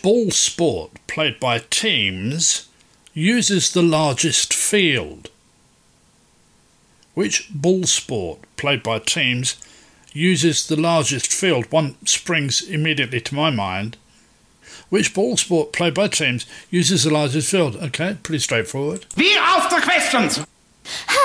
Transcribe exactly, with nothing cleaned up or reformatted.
Which ball sport played by teams uses the largest field? Which ball sport played by teams uses the largest field? One springs immediately to my mind. Which ball sport played by teams uses the largest field? Okay, pretty straightforward. Wie auf der questions!